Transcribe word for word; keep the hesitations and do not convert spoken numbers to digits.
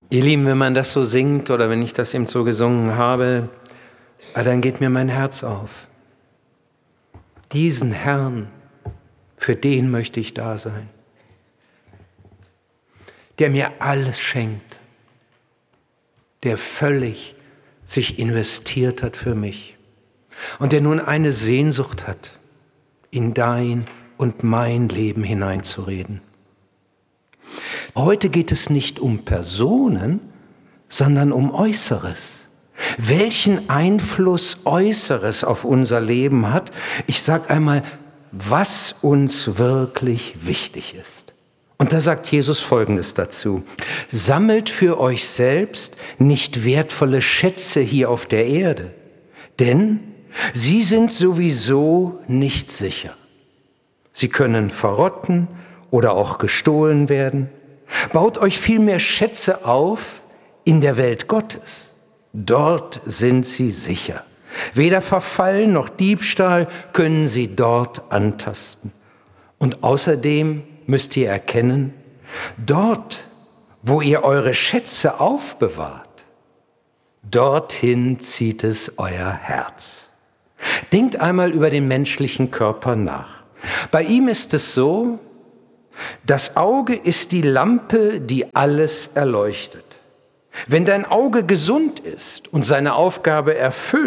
Ihr Lieben, wenn man das so singt oder wenn ich das eben so gesungen habe, dann geht mir mein Herz auf. Diesen Herrn, für den möchte ich da sein, der mir alles schenkt, der völlig sich investiert hat für mich und der nun eine Sehnsucht hat, in dein und mein Leben hineinzureden. Heute geht es nicht um Personen, sondern um Äußeres. Welchen Einfluss Äußeres auf unser Leben hat, ich sage einmal, was uns wirklich wichtig ist. Und da sagt Jesus Folgendes dazu: Sammelt für euch selbst nicht wertvolle Schätze hier auf der Erde, denn sie sind sowieso nicht sicher. Sie können verrotten oder auch gestohlen werden. Baut euch vielmehr Schätze auf in der Welt Gottes. Dort sind sie sicher. Weder Verfall noch Diebstahl können sie dort antasten. Und außerdem müsst ihr erkennen, dort, wo ihr eure Schätze aufbewahrt, dorthin zieht es euer Herz. Denkt einmal über den menschlichen Körper nach. Bei ihm ist es so, das Auge ist die Lampe, die alles erleuchtet. Wenn dein Auge gesund ist und seine Aufgabe erfüllt,